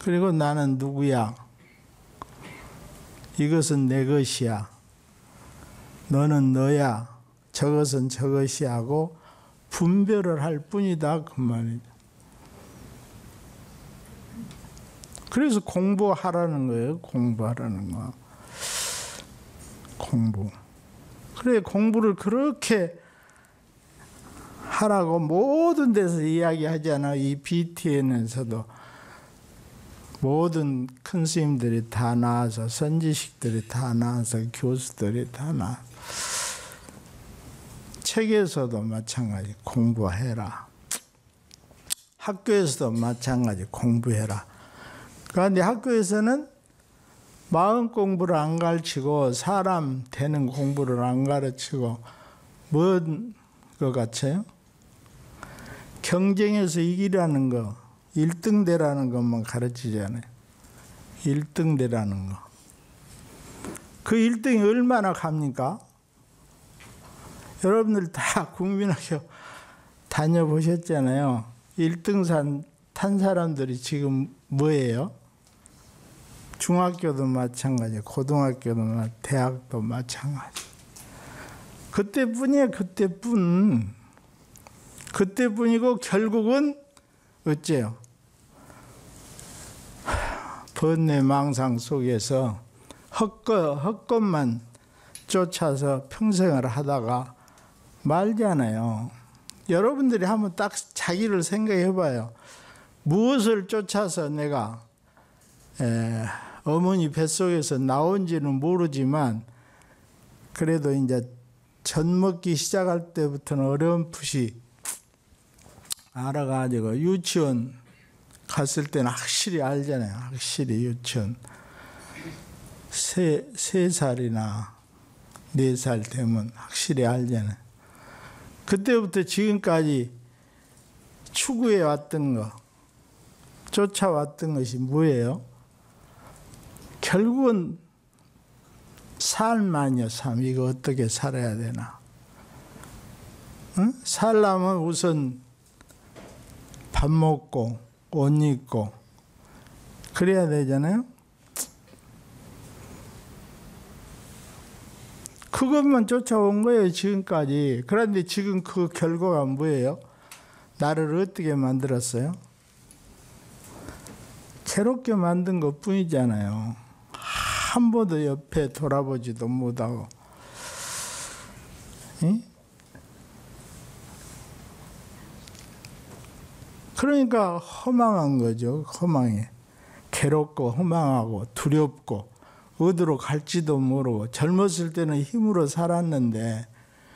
그리고 나는 누구야? 이것은 내 것이야. 너는 너야. 저것은 저것이 하고 분별을 할 뿐이다. 그 말이죠. 그래서 공부하라는 거예요. 공부하라는 거. 공부. 그래, 공부를 그렇게 하라고 모든 데서 이야기하잖아. 이 BTN에서도 모든 큰 스님들이 다 나와서, 선지식들이 다 나와서, 교수들이 다 나와서. 책에서도 마찬가지 공부해라. 학교에서도 마찬가지 공부해라. 그런데 학교에서는 마음 공부를 안 가르치고 사람 되는 공부를 안 가르치고 뭔 것 같아요? 경쟁에서 이기라는 거, 1등 되라는 것만 가르치잖아요. 1등 되라는 거. 그 1등이 얼마나 갑니까? 여러분들 다 국민학교 다녀보셨잖아요. 1등 탄 사람들이 지금 뭐예요? 중학교도 마찬가지, 고등학교도 마찬가지, 대학도 마찬가지. 그때뿐이에요. 그때뿐. 그때뿐이고 결국은 어째요? 번뇌망상 속에서 헛것만 쫓아서 평생을 하다가 말잖아요. 여러분들이 한번 딱 자기를 생각해 봐요. 무엇을 쫓아서 내가 어머니 뱃속에서 나온지는 모르지만 그래도 이제 젖 먹기 시작할 때부터는 어렴풋이 알아가지고 유치원 갔을 때는 확실히 알잖아요. 확실히 유치원 3살이나 4살 되면 확실히 알잖아요. 그때부터 지금까지 추구해 왔던 거, 쫓아왔던 것이 뭐예요? 결국은 삶만요, 삶. 이거 어떻게 살아야 되나? 응? 살려면 우선 밥 먹고 옷 입고 그래야 되잖아요. 그것만 쫓아온 거예요, 지금까지. 그런데 지금 그 결과가 뭐예요? 나를 어떻게 만들었어요? 괴롭게 만든 것 뿐이잖아요. 한 번도 옆에 돌아보지도 못하고. 응? 그러니까 허망한 거죠. 허망해. 괴롭고 허망하고 두렵고 어디로 갈지도 모르고 젊었을 때는 힘으로 살았는데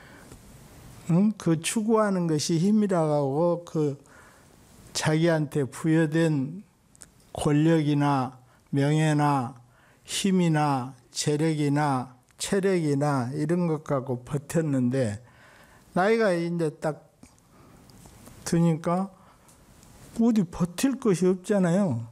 그 추구하는 것이 힘이라고 하고 그 자기한테 부여된 권력이나 명예나 힘이나 재력이나 체력이나 이런 것 갖고 버텼는데 나이가 이제 딱 드니까 어디 버틸 것이 없잖아요.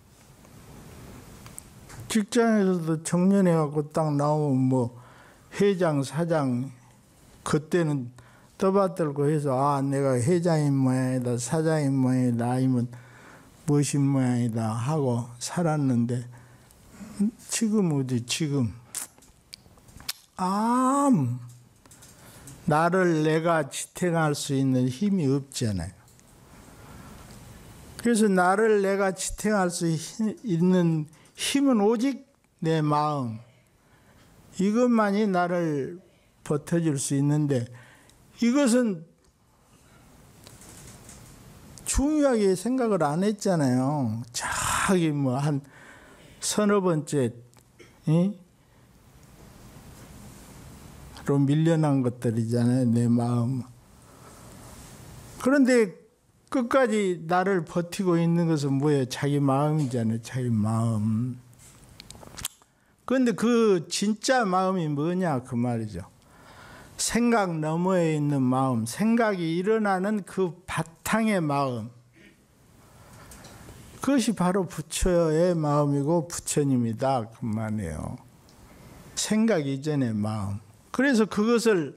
직장에서도 정년해갖고 딱 나오면 뭐 회장, 사장 그때는 떠받들고 해서 내가 회장인 모양이다, 사장인 모양이다, 아니면 무엇인 모양이다 하고 살았는데 지금 어디 지금 나를 내가 지탱할 수 있는 힘이 없잖아요. 그래서 나를 내가 지탱할 수 있는 힘은 오직 내 마음. 이것만이 나를 버텨줄 수 있는데 이것은 중요하게 생각을 안 했잖아요. 자기 뭐 한 서너 번째 로 밀려난 것들이잖아요. 내 마음. 그런데 끝까지 나를 버티고 있는 것은 뭐예요? 자기 마음이잖아요. 자기 마음. 그런데 그 진짜 마음이 뭐냐 그 말이죠. 생각 너머에 있는 마음, 생각이 일어나는 그 바탕의 마음. 그것이 바로 부처의 마음이고 부처님이다 그 말이에요. 생각 이전의 마음. 그래서 그것을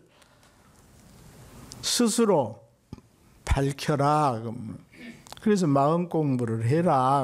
스스로 밝혀라. 그래서 마음 공부를 해라.